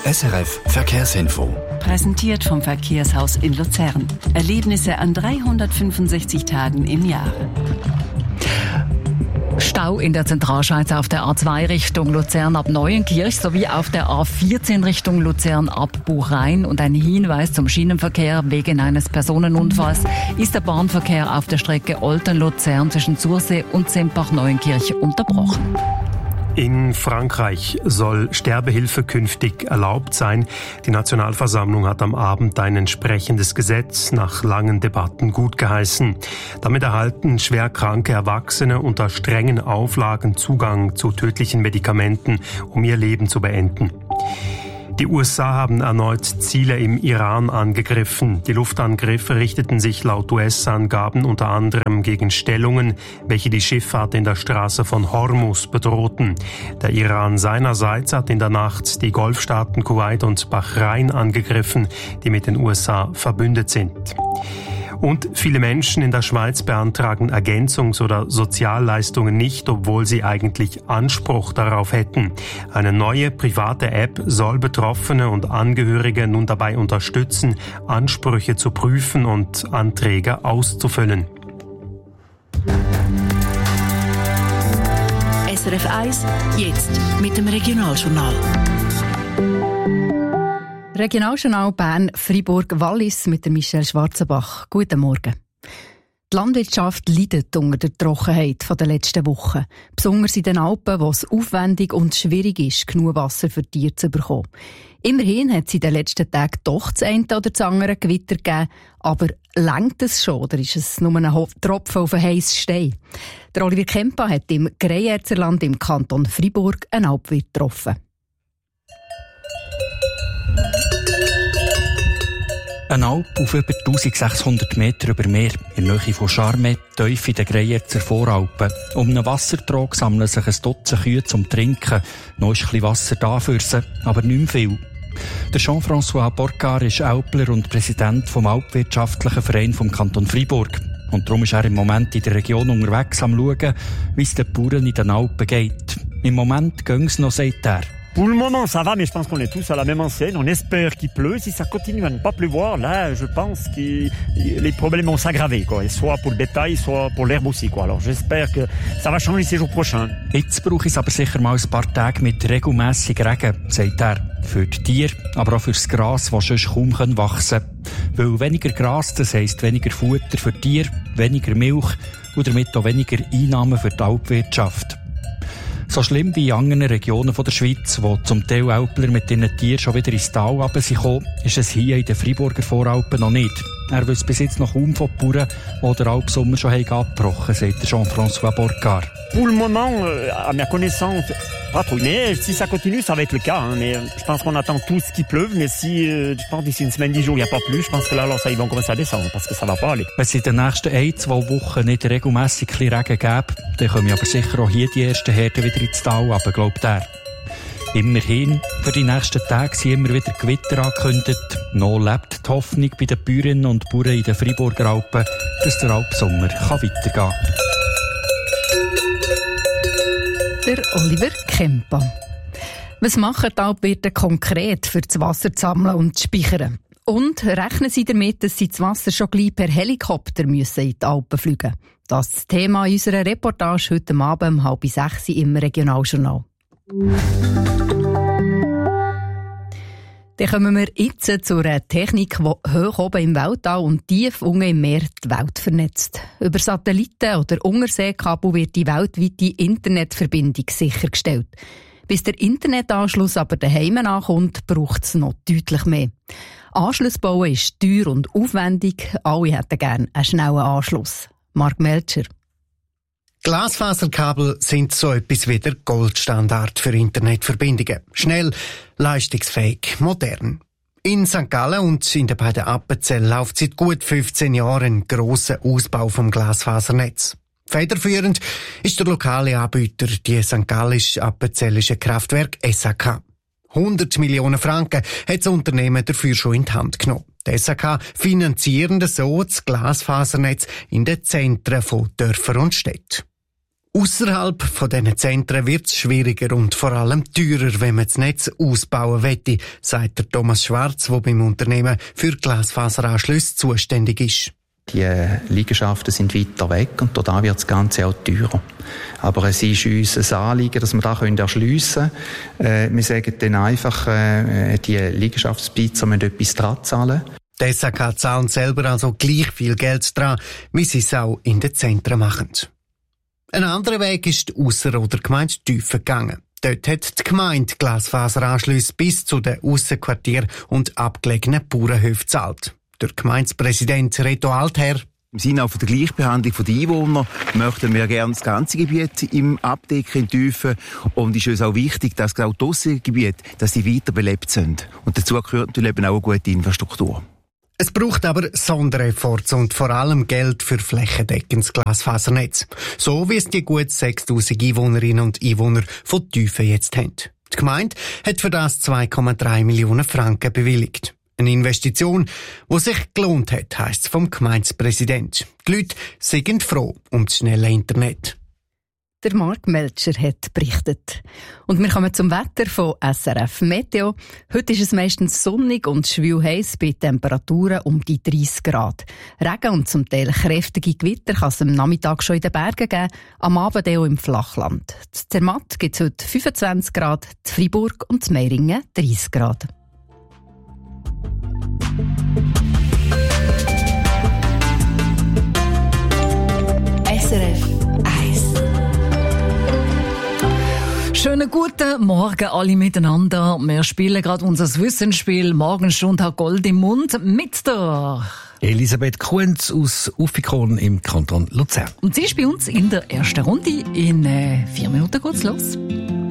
SRF Verkehrsinfo. Präsentiert vom Verkehrshaus in Luzern. Erlebnisse an 365 Tagen im Jahr. Stau in der Zentralschweiz auf der A2 Richtung Luzern ab Neuenkirch sowie auf der A14 Richtung Luzern ab Buchrain. Und ein Hinweis zum Schienenverkehr: wegen eines Personenunfalls ist der Bahnverkehr auf der Strecke Olten-Luzern zwischen Sursee und Sempach-Neuenkirch unterbrochen. In Frankreich soll Sterbehilfe künftig erlaubt sein. Die Nationalversammlung hat am Abend ein entsprechendes Gesetz nach langen Debatten gutgeheißen. Damit erhalten schwerkranke Erwachsene unter strengen Auflagen Zugang zu tödlichen Medikamenten, um ihr Leben zu beenden. Die USA haben erneut Ziele im Iran angegriffen. Die Luftangriffe richteten sich laut US-Angaben unter anderem gegen Stellungen, welche die Schifffahrt in der Straße von Hormuz bedrohten. Der Iran seinerseits hat in der Nacht die Golfstaaten Kuwait und Bahrain angegriffen, die mit den USA verbündet sind. Und viele Menschen in der Schweiz beantragen Ergänzungs- oder Sozialleistungen nicht, obwohl sie eigentlich Anspruch darauf hätten. Eine neue private App soll Betroffene und Angehörige nun dabei unterstützen, Ansprüche zu prüfen und Anträge auszufüllen. SRF 1, jetzt mit dem Regionaljournal. Regionaljournal Bern, Freiburg, Wallis mit der Michelle Schwarzenbach. Guten Morgen. Die Landwirtschaft leidet unter der Trockenheit der letzten Wochen. Besonders in den Alpen, wo es aufwendig und schwierig ist, genug Wasser für die Tiere zu bekommen. Immerhin hat es in den letzten Tagen doch das eine oder das andere Gewitter gegeben. Aber reicht es schon oder ist es nur ein Tropfen auf einen heissen Stein? Der Oliver Kempa hat im Greyerzerland im Kanton Freiburg einen Alpwirt getroffen. Ein Alp auf über 1600 Meter über Meer, in der Nähe von Charmet, tief in den Greyerzer Voralpen. Um einen Wassertrog sammeln sich ein Dutzend Kühe zum Trinken. Noch ist ein bisschen Wasser da für sie, aber nicht mehr viel. Der Jean-François Borcard ist Alpler und Präsident vom Alpwirtschaftlichen Verein vom Kanton Freiburg. Und darum ist er im Moment in der Region unterwegs am schauen, wie es den Bauern in den Alpen geht. Im Moment gehen es noch, sagt er. Pour le moment, ça va, mais je pense qu'on est tous à la même enseigne. On espère qu'il pleut. Si ça continue à ne pas pleuvoir, là, je pense que les problèmes vont s'aggraver, quoi. Soit pour le bétail, soit pour l'herbe aussi, quoi. Alors, j'espère que ça va changer ces jours prochains. Jetzt brauche ich es aber sicher mal ein paar Tage mit regelmässig Regen, sagt er. Für die Tiere, aber auch für das Gras, das sonst kaum wachsen kann. Weil weniger Gras, das heisst weniger Futter für die Tiere, weniger Milch und damit auch weniger Einnahmen für die Alpwirtschaft. So schlimm wie in anderen Regionen der Schweiz, wo zum Teil Alpler mit ihren Tieren schon wieder ins Tal runtergekommen sind, ist es hier in den Freiburger Voralpen noch nicht. Er wüsste bis jetzt noch kaum von Bauern, die den Alpsommer schon abgebrochen haben, sagt Jean-François Borcard. Pour le moment, à ma connaissance, pas trop. Mais si ça continue, ça va être le cas. Hein. Mais je pense qu'on attend tous qu'il pleuve. Mais si, je pense d'ici une semaine, 10 jours, il n'y a pas plus, je pense que là, alors, ça, ils vont commencer à descendre, parce que ça va pas aller. Wenn es in den nächsten 1-2 Wochen nicht regelmässig ein bisschen Regen gäbe, dann kommen aber sicher auch hier die ersten Herden wieder ins Tal runter, glaubt er. Immerhin, für die nächsten Tage sind immer wieder Gewitter angekündigt. Noch lebt die Hoffnung bei den Bäuerinnen und Bauern in den Freiburger Alpen, dass der Alpsommer weitergehen kann. Der Oliver Kempa. Was machen die Alpwirte konkret, für das Wasser zu sammeln und zu speichern? Und rechnen sie damit, dass sie das Wasser schon gleich per Helikopter müssen in die Alpen fliegen? Das ist das Thema unserer Reportage heute Abend um 5:30 im Regionaljournal. Dann kommen wir jetzt zu einer Technik, die hoch oben im Weltall und tief unten im Meer die Welt vernetzt. Über Satelliten oder Unterseekabel wird die weltweite Internetverbindung sichergestellt. Bis der Internetanschluss aber daheim ankommt, braucht es noch deutlich mehr. Anschluss bauen ist teuer und aufwendig. Alle hätten gerne einen schnellen Anschluss. Mark Melcher. Glasfaserkabel sind so etwas wie der Goldstandard für Internetverbindungen. Schnell, leistungsfähig, modern. In St. Gallen und in den beiden Appenzell läuft seit gut 15 Jahren ein grosser Ausbau vom Glasfasernetz. Federführend ist der lokale Anbieter, die St. Gallisch-Appenzellische Kraftwerk SAK. 100 Millionen Franken hat das Unternehmen dafür schon in die Hand genommen. Die SAK finanzieren so das Glasfasernetz in den Zentren von Dörfern und Städten. Ausserhalb von diesen Zentren wird es schwieriger und vor allem teurer, wenn man das Netz ausbauen möchte, sagt der Thomas Schwarz, der beim Unternehmen für Glasfaseranschlüsse zuständig ist. Die Liegenschaften sind weiter weg und da wird das Ganze auch teurer. Aber es ist uns ein Anliegen, dass wir das erschliessen können. Wir sagen dann einfach, die Liegenschaftsbesitzer müssen etwas dran zahlen. Die SAK zahlen selber also gleich viel Geld dran, wie sie es auch in den Zentren machen. Ein anderer Weg ist die Ausser- oder Gemeindetiefe gegangen. Dort hat die Gemeinde Glasfaseranschlüsse bis zu den Aussenquartieren und abgelegenen Bauernhöfen gezahlt. Der Gemeindepräsident Reto Altherr: Im Sinne auch von der Gleichbehandlung der Einwohner möchten wir gerne das ganze Gebiet im Abdecken, in Tiefen. Und es ist uns auch wichtig, dass auch die Aussengebiete, dass die weiter belebt sind. Und dazu gehört natürlich eben auch eine gute Infrastruktur. Es braucht aber Sonderefforts und vor allem Geld für flächendeckendes Glasfasernetz. So wie es die gut 6000 Einwohnerinnen und Einwohner von Tiefen jetzt haben. Die Gemeinde hat für das 2,3 Millionen Franken bewilligt. Eine Investition, die sich gelohnt hat, heisst es vom Gemeindepräsident. Die Leute sind froh um das schnelle Internet. Der Mark Melcher hat berichtet. Und wir kommen zum Wetter von SRF Meteo. Heute ist es meistens sonnig und schwül heiß bei Temperaturen um die 30 Grad. Regen und zum Teil kräftige Gewitter kann es am Nachmittag schon in den Bergen geben, am Abend auch im Flachland. In Zermatt gibt es heute 25 Grad, in Freiburg und in Meiringen 30 Grad. SRF 1. Schönen guten Morgen alle miteinander. Wir spielen gerade unser Wissensspiel «Morgenstunde hat Gold im Mund» mit der Elisabeth Kuhns aus Uffikon im Kanton Luzern. Und sie ist bei uns in der ersten Runde. In 4 Minuten geht's los.